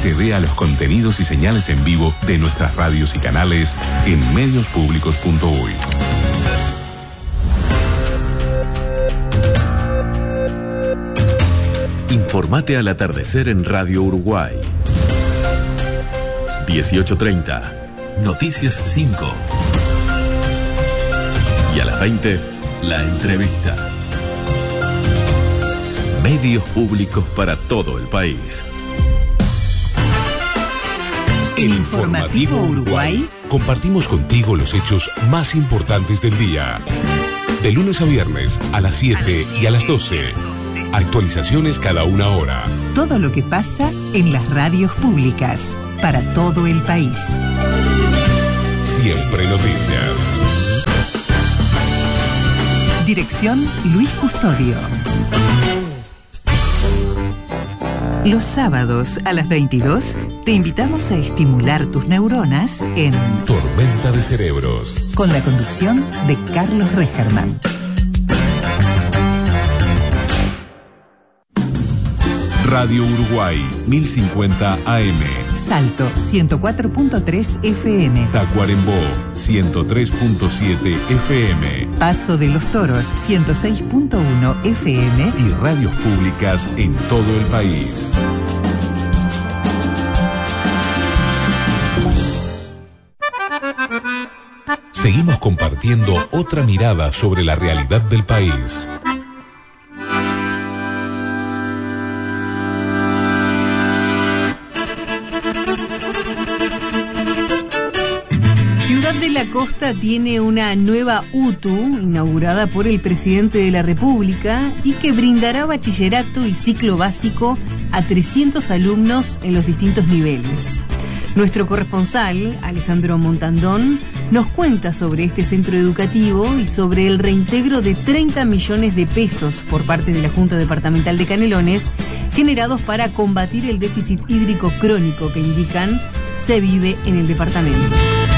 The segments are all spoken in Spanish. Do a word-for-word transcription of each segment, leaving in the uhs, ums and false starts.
Accede a los contenidos y señales en vivo de nuestras radios y canales en medios públicos punto uy. Informate al atardecer en Radio Uruguay. dieciocho treinta, Noticias cinco. Y a las veinte, La Entrevista. Medios públicos para todo el país. El Informativo Uruguay. Compartimos contigo los hechos más importantes del día. De lunes a viernes a las siete y a las doce. Actualizaciones cada una hora. Todo lo que pasa en las radios públicas para todo el país. Siempre noticias. Dirección Luis Custodio. Los sábados a las veintidós te invitamos a estimular tus neuronas en Tormenta de Cerebros, con la conducción de Carlos Regerman. Radio Uruguay, mil cincuenta A M. Salto, ciento cuatro punto tres F M. Tacuarembó, ciento tres punto siete F M. Paso de los Toros, ciento seis punto uno F M. Y radios públicas en todo el país. Seguimos compartiendo otra mirada sobre la realidad del país. Ciudad de la Costa tiene una nueva U T U inaugurada por el presidente de la República y que brindará bachillerato y ciclo básico a trescientos alumnos en los distintos niveles. Nuestro corresponsal, Alejandro Montandón, nos cuenta sobre este centro educativo y sobre el reintegro de treinta millones de pesos por parte de la Junta Departamental de Canelones, generados para combatir el déficit hídrico crónico que indican se vive en el departamento.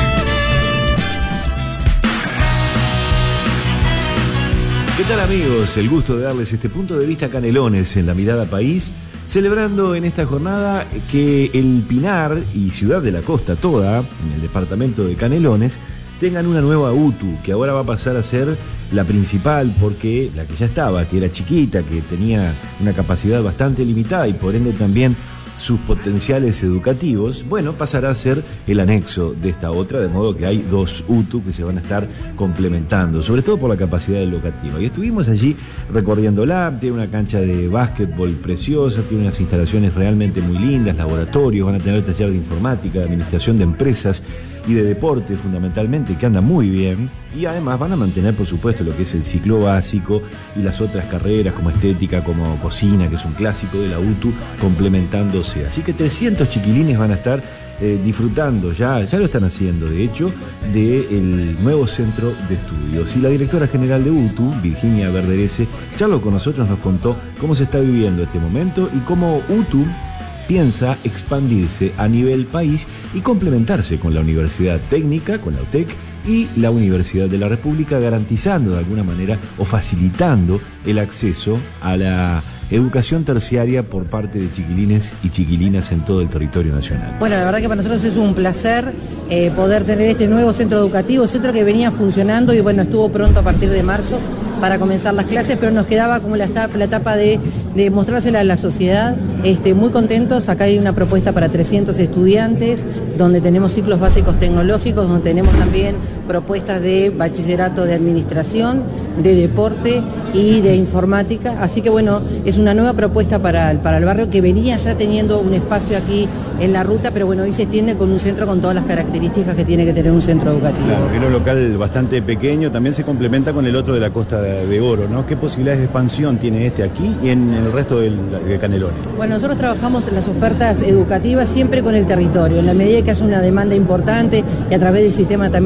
¿Qué tal, amigos? El gusto de darles este punto de vista Canelones en la mirada país, celebrando en esta jornada que el Pinar y Ciudad de la Costa toda, en el departamento de Canelones, tengan una nueva U T U, que ahora va a pasar a ser la principal, porque la que ya estaba, que era chiquita, que tenía una capacidad bastante limitada y por ende también sus potenciales educativos, bueno, pasará a ser el anexo de esta otra, de modo que hay dos U T U que se van a estar complementando, sobre todo por la capacidad educativa. Y estuvimos allí recorriéndola, tiene una cancha de básquetbol preciosa, tiene unas instalaciones realmente muy lindas, laboratorios, van a tener taller de informática, de administración de empresas y de deporte fundamentalmente, que anda muy bien, y además van a mantener, por supuesto, lo que es el ciclo básico y las otras carreras como estética, como cocina, que es un clásico de la U T U, complementándose. Así que trescientos chiquilines van a estar eh, disfrutando, ya, ya lo están haciendo, de hecho, del nuevo centro de estudios. Y la directora general de U T U, Virginia Verderese, charló con nosotros, nos contó cómo se está viviendo este momento y cómo U T U piensa expandirse a nivel país y complementarse con la Universidad Técnica, con la U T E C y la Universidad de la República, garantizando de alguna manera o facilitando el acceso a la educación terciaria por parte de chiquilines y chiquilinas en todo el territorio nacional. Bueno, la verdad que para nosotros es un placer eh, poder tener este nuevo centro educativo, centro que venía funcionando y bueno, estuvo pronto a partir de marzo para comenzar las clases, pero nos quedaba como la etapa, la etapa de, de mostrársela a la sociedad. Este, muy contentos, acá hay una propuesta para trescientos estudiantes, donde tenemos ciclos básicos tecnológicos, donde tenemos también propuestas de bachillerato de administración, de deporte y de informática, así que bueno, es una nueva propuesta para el, para el barrio que venía ya teniendo un espacio aquí en la ruta, pero bueno, hoy se extiende con un centro con todas las características que tiene que tener un centro educativo. Claro, que era un local bastante pequeño, también se complementa con el otro de la Costa de, de Oro, ¿no? ¿Qué posibilidades de expansión tiene este aquí y en el resto del, de Canelones? Bueno, nosotros trabajamos en las ofertas educativas siempre con el territorio, en la medida que hace una demanda importante y a través del sistema también de protección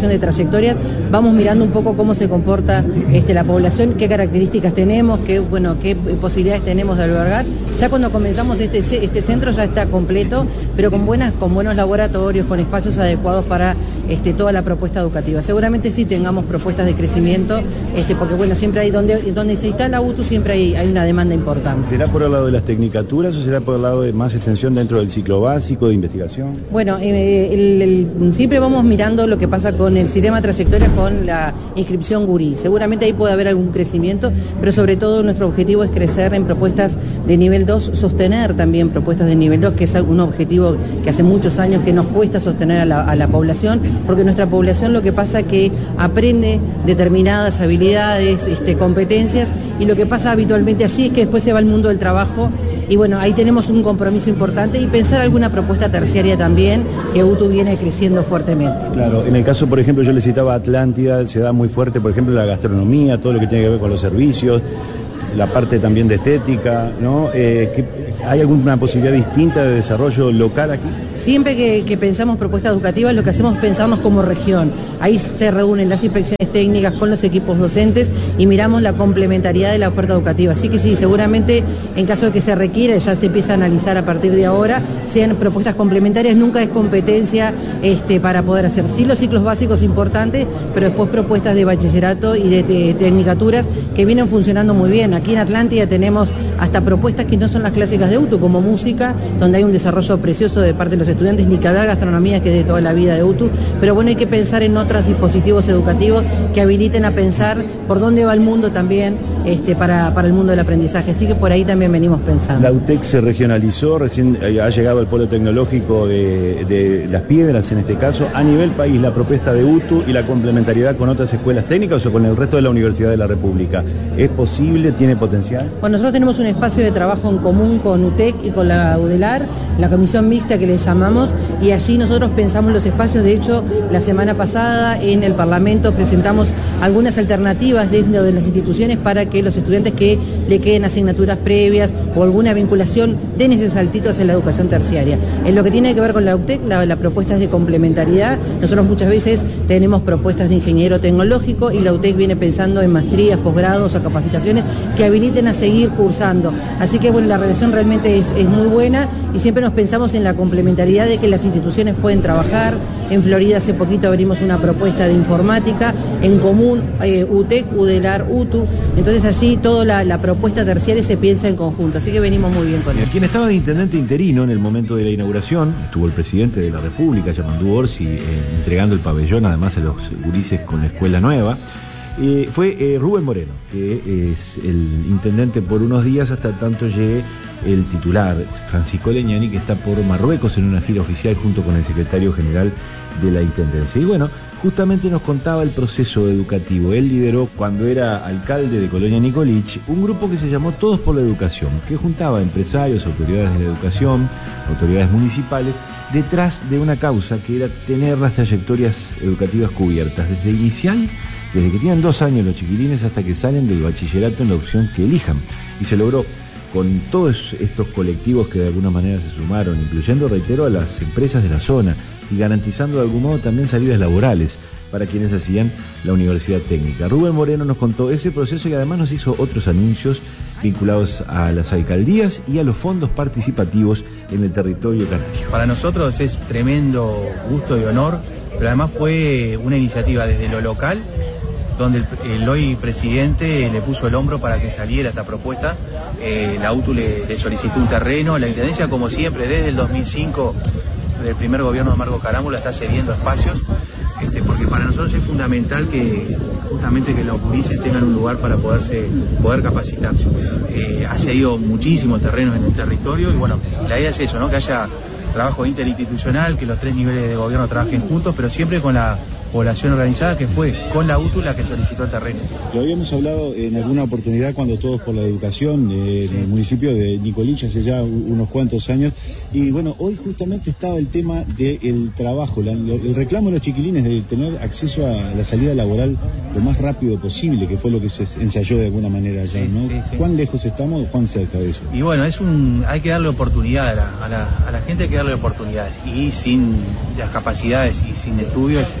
evaluación de trayectorias, vamos mirando un poco cómo se comporta este, la población, qué características tenemos, qué, bueno, qué posibilidades tenemos de albergar. Ya cuando comenzamos este, este centro ya está completo, pero con, buenas, con buenos laboratorios, con espacios adecuados para este, toda la propuesta educativa. Seguramente sí tengamos propuestas de crecimiento, este, porque bueno, siempre hay donde, donde se instala U T U, siempre hay, hay una demanda importante. ¿Será por el lado de las tecnicaturas o será por el lado de más extensión dentro del ciclo básico de investigación? Bueno, eh, el, el, siempre vamos mirando lo que pasa con el sistema de trayectorias, con la inscripción Gurí. Seguramente ahí puede haber algún crecimiento, pero sobre todo nuestro objetivo es crecer en propuestas de nivel dos, sostener también propuestas de nivel dos, que es un objetivo que hace muchos años que nos cuesta sostener a la, a la población, porque nuestra población lo que pasa es que aprende determinadas habilidades, este, competencias, y lo que pasa habitualmente allí es que después se va al mundo del trabajo. Y bueno, ahí tenemos un compromiso importante y pensar alguna propuesta terciaria también, que U T U viene creciendo fuertemente. Claro, en el caso, por ejemplo, yo le citaba Atlántida, se da muy fuerte, por ejemplo, la gastronomía, todo lo que tiene que ver con los servicios, la parte también de estética, ¿no? Eh, ¿qué, ¿Hay alguna posibilidad distinta de desarrollo local aquí? Siempre que, que pensamos propuestas educativas, lo que hacemos pensamos como región. Ahí se reúnen las inspecciones técnicas con los equipos docentes y miramos la complementariedad de la oferta educativa. Así que sí, seguramente en caso de que se requiera, ya se empieza a analizar a partir de ahora, sean propuestas complementarias, nunca es competencia este, para poder hacer. Sí, los ciclos básicos importantes, pero después propuestas de bachillerato y de, de, de tecnicaturas que vienen funcionando muy bien. Aquí en Atlántida tenemos hasta propuestas que no son las clásicas de U T U, como música, donde hay un desarrollo precioso de parte de los estudiantes, ni que hablar gastronomía, que es de toda la vida de U T U, pero bueno, hay que pensar en otros dispositivos educativos que habiliten a pensar por dónde va el mundo también este, para, para el mundo del aprendizaje, así que por ahí también venimos pensando. La U T E C se regionalizó, recién ha llegado al polo tecnológico de, de Las Piedras, en este caso, a nivel país, la propuesta de U T U y la complementariedad con otras escuelas técnicas o con el resto de la Universidad de la República. ¿Es posible? ¿Tiene potencial? Bueno, nosotros tenemos un espacio de trabajo en común con U T E C y con la UDELAR, la comisión mixta que le llamamos, y allí nosotros pensamos los espacios. De hecho, la semana pasada en el Parlamento presentamos algunas alternativas dentro de las instituciones para que los estudiantes que le queden asignaturas previas o alguna vinculación den ese saltito hacia la educación terciaria. En lo que tiene que ver con la U T E C, la, la propuesta es de complementariedad. Nosotros muchas veces tenemos propuestas de ingeniero tecnológico y la U T E C viene pensando en maestrías, posgrados o capacitaciones que habiliten a seguir cursando. Así que bueno, la relación realmente es, es muy buena y siempre nos pensamos en la complementariedad de que las instituciones pueden trabajar. En Florida hace poquito abrimos una propuesta de informática en común, eh, U T E C, UDELAR, U T U. Entonces allí toda la, la propuesta terciaria se piensa en conjunto, así que venimos muy bien con eso. Quien estaba de intendente interino en el momento de la inauguración, estuvo el presidente de la República, Yamandu Orsi, eh, entregando el pabellón además a los gurises con la escuela nueva. Eh, fue eh, Rubén Moreno, que es el intendente por unos días hasta tanto llegue el titular, Francisco Leñani, que está por Marruecos en una gira oficial junto con el secretario general de la Intendencia. Y bueno, justamente nos contaba el proceso educativo. Él lideró, cuando era alcalde de Colonia Nicolich, un grupo que se llamó Todos por la Educación, que juntaba empresarios, autoridades de la educación, autoridades municipales, detrás de una causa que era tener las trayectorias educativas cubiertas, desde inicial, desde que tienen dos años los chiquilines hasta que salen del bachillerato en la opción que elijan. Y se logró con todos estos colectivos que de alguna manera se sumaron, incluyendo, reitero, a las empresas de la zona y garantizando de algún modo también salidas laborales para quienes hacían la universidad técnica. Rubén Moreno nos contó ese proceso y además nos hizo otros anuncios vinculados a las alcaldías y a los fondos participativos en el territorio canario. Para nosotros es tremendo gusto y honor, pero además fue una iniciativa desde lo local, donde el, el hoy presidente le puso el hombro para que saliera esta propuesta. Eh, la U T U le, le solicitó un terreno, la Intendencia, como siempre, desde el dos mil cinco, del primer gobierno de Marco Carámbula, está cediendo espacios, este, porque para nosotros es fundamental que justamente que los gurises tengan un lugar para poderse poder capacitarse. Eh, ha cedido muchísimos terrenos en el territorio y bueno, la idea es eso, ¿no? Que haya trabajo interinstitucional, que los tres niveles de gobierno trabajen juntos, pero siempre con la población organizada, que fue con la U T U la que solicitó el terreno. Lo habíamos hablado en alguna oportunidad cuando Todos por la Educación, eh, sí. en el municipio de Nicolich, hace ya unos cuantos años, y bueno, hoy justamente estaba el tema del trabajo, la, el reclamo de los chiquilines de tener acceso a la salida laboral lo más rápido posible, que fue lo que se ensayó de alguna manera allá, sí, ¿no? Sí, sí. ¿Cuán lejos estamos o cuán cerca de eso? Y bueno, es un, hay que darle oportunidad a la, a la, a la gente, hay que darle oportunidades, y sin las capacidades y sin estudios es, es casi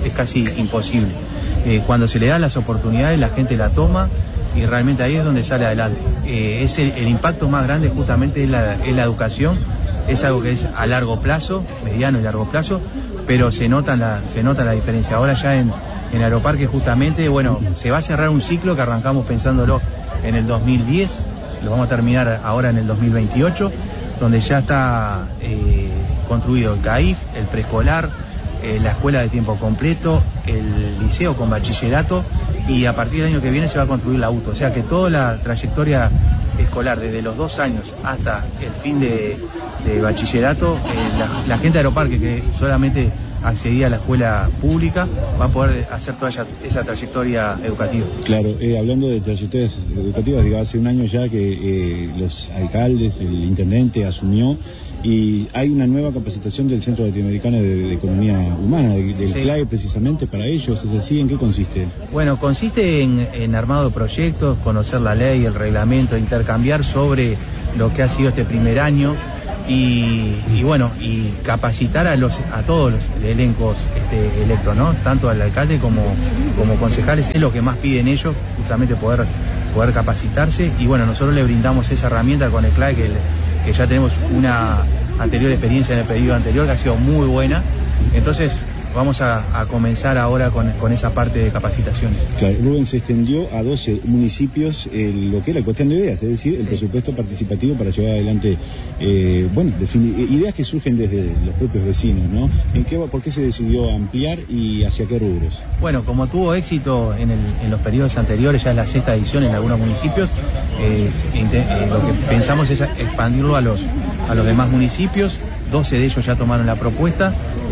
casi imposible. Eh, cuando se le dan las oportunidades, la gente la toma y realmente ahí es donde sale adelante. Eh, es el, el impacto más grande justamente es la, es la educación, es algo que es a largo plazo, mediano y largo plazo, pero se nota la, se nota la diferencia. Ahora ya en, en Aeroparque justamente, bueno, se va a cerrar un ciclo que arrancamos pensándolo en el dos mil diez, lo vamos a terminar ahora en el dos mil veintiocho, donde ya está eh, construido el C A I F, el preescolar, eh, la escuela de tiempo completo, el liceo con bachillerato, y a partir del año que viene se va a construir la U T O. O sea que toda la trayectoria escolar, desde los dos años hasta el fin de, de bachillerato, eh, la, la gente de Aeroparque que solamente accedía a la escuela pública va a poder hacer toda esa, esa trayectoria educativa. Claro, eh, hablando de trayectorias educativas, digo, hace un año ya que eh, los alcaldes, el intendente asumió y hay una nueva capacitación del Centro Latinoamericano de, de Economía Humana, de, del sí. C L A E precisamente para ellos. ¿Es así? ¿En qué consiste? Bueno, consiste en, en armado de proyectos, conocer la ley, el reglamento, intercambiar sobre lo que ha sido este primer año y, y bueno, y capacitar a los a todos los elencos este, electos, ¿no? Tanto al alcalde como, como concejales. Es lo que más piden ellos, justamente poder, poder capacitarse, y bueno, nosotros le brindamos esa herramienta con el C L A E que le, que ya tenemos una anterior experiencia en el periodo anterior que ha sido muy buena. Entonces vamos a, a comenzar ahora con, con esa parte de capacitaciones. Claro, Rubén, se extendió a doce municipios eh, lo que es la cuestión de ideas, es decir, el sí. presupuesto participativo para llevar adelante, eh, bueno, ideas que surgen desde los propios vecinos, ¿no? ¿En qué, ¿Por qué se decidió ampliar y hacia qué rubros? Bueno, como tuvo éxito en, el, en los periodos anteriores, ya es la sexta edición en algunos municipios, eh, eh, lo que pensamos es expandirlo a los, a los demás municipios. doce de ellos ya tomaron la propuesta.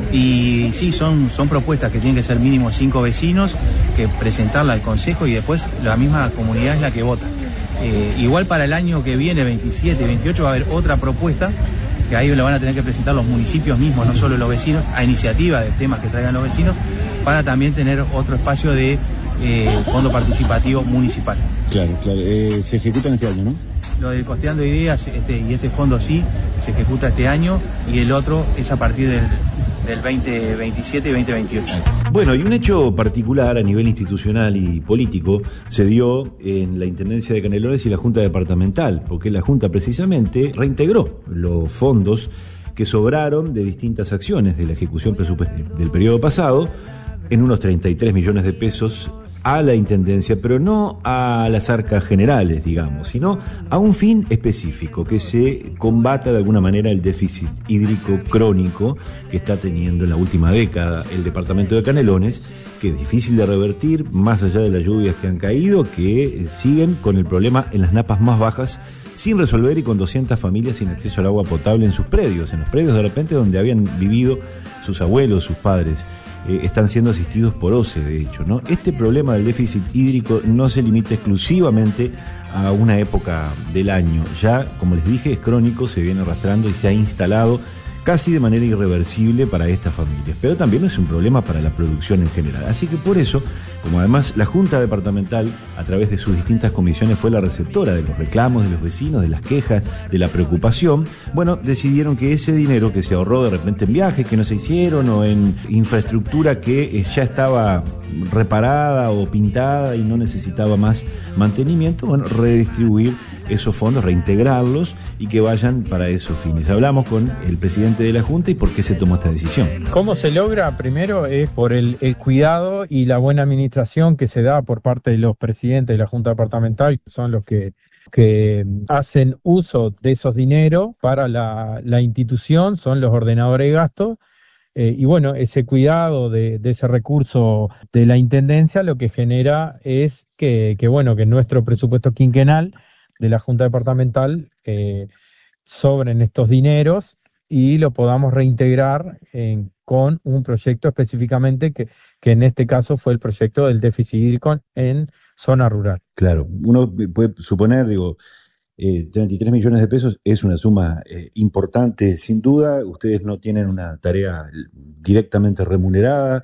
Y sí, son, son propuestas que tienen que ser mínimo cinco vecinos, que presentarla al consejo y después la misma comunidad es la que vota. Eh, igual para el año que viene, veintisiete y veintiocho, va a haber otra propuesta, que ahí la van a tener que presentar los municipios mismos, no solo los vecinos, a iniciativa de temas que traigan los vecinos, para también tener otro espacio de eh, fondo participativo municipal. Claro, claro. Eh, se ejecuta en este año, ¿no? Lo del Costeando Ideas este, y este fondo sí, se ejecuta este año, y el otro es a partir del... del veinte veintisiete y veinte veintiocho. Bueno, y un hecho particular a nivel institucional y político se dio en la Intendencia de Canelones y la Junta Departamental, porque la Junta precisamente reintegró los fondos que sobraron de distintas acciones de la ejecución presupuestaria del periodo pasado, en unos treinta y tres millones de pesos a la Intendencia, pero no a las arcas generales, digamos, sino a un fin específico, que se combata de alguna manera el déficit hídrico crónico que está teniendo en la última década el departamento de Canelones, que es difícil de revertir, más allá de las lluvias que han caído, que siguen con el problema en las napas más bajas, sin resolver, y con doscientas familias sin acceso al agua potable en sus predios, en los predios de repente donde habían vivido sus abuelos, sus padres. Eh, están siendo asistidos por O C E, de hecho, ¿no? Este problema del déficit hídrico no se limita exclusivamente a una época del año. Ya, como les dije, es crónico, se viene arrastrando y se ha instalado casi de manera irreversible para estas familias. Pero también es un problema para la producción en general. Así que por eso, como además la Junta Departamental, a través de sus distintas comisiones, fue la receptora de los reclamos de los vecinos, de las quejas, de la preocupación, bueno, decidieron que ese dinero que se ahorró de repente en viajes que no se hicieron o en infraestructura que ya estaba reparada o pintada y no necesitaba más mantenimiento, bueno, redistribuir esos fondos, reintegrarlos y que vayan para esos fines. Hablamos con el presidente de la Junta y por qué se tomó esta decisión. ¿Cómo se logra? Primero es por el, el cuidado y la buena administración que se da por parte de los presidentes de la Junta Departamental, que son los que, que hacen uso de esos dineros para la, la institución, son los ordenadores de gastos. Eh, y bueno, ese cuidado de, de ese recurso de la Intendencia lo que genera es que, que bueno, que nuestro presupuesto quinquenal de la Junta Departamental eh, sobren estos dineros y lo podamos reintegrar en, con un proyecto específicamente que, que en este caso fue el proyecto del déficit hídrico en zona rural. Claro, uno puede suponer, digo, eh, treinta y tres millones de pesos es una suma eh, importante, sin duda. Ustedes no tienen una tarea directamente remunerada,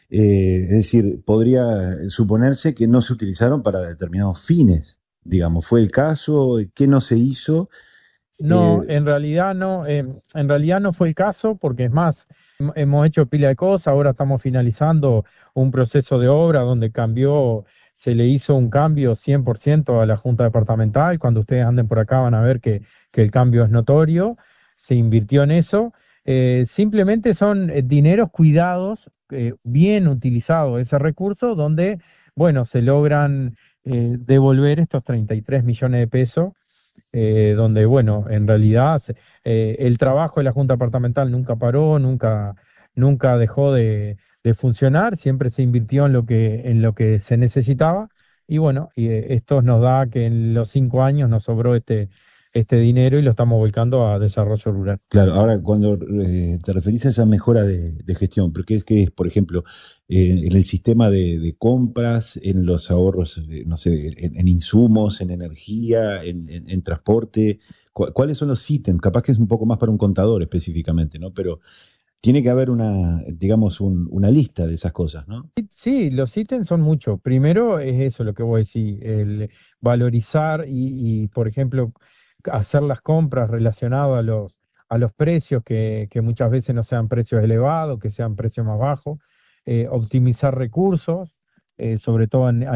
eh, es decir, podría suponerse que no se utilizaron para determinados fines. Digamos, ¿fue el caso? ¿Qué no se hizo? No, Eh, en realidad no, eh, en realidad no fue el caso, porque es más, hem- hemos hecho pila de cosas, ahora estamos finalizando un proceso de obra donde cambió, se le hizo un cambio cien por ciento a la Junta Departamental. Cuando ustedes anden por acá van a ver que, que el cambio es notorio, se invirtió en eso. Eh, simplemente son eh, dineros cuidados, eh, bien utilizados ese recurso, donde, bueno, se logran eh, devolver estos treinta y tres millones de pesos, eh, donde, bueno, en realidad se- eh, el trabajo de la Junta Departamental nunca paró, nunca, nunca dejó de, de funcionar, siempre se invirtió en lo que, en lo que se necesitaba, y bueno, y, eh, esto nos da que en los cinco años nos sobró este, este dinero y lo estamos volcando a desarrollo rural. claro, ahora cuando eh, te referís a esa mejora de, de gestión, ¿pero qué es, qué es, por ejemplo, eh, en el sistema de, de compras, en los ahorros, eh, no sé, en, en insumos, en energía, en, en- en transporte? ¿Cu- ¿Cuáles son los ítems? Capaz que es un poco más para un contador específicamente, ¿no? Pero tiene que haber una, digamos, un- una lista de esas cosas, ¿no? Sí, los ítems son muchos. Primero es eso lo que voy a decir, el valorizar y, y, por ejemplo, hacer las compras relacionadas a los, a los precios, que, que muchas veces no sean precios elevados, que sean precios más bajos, eh, optimizar recursos, eh, sobre todo en,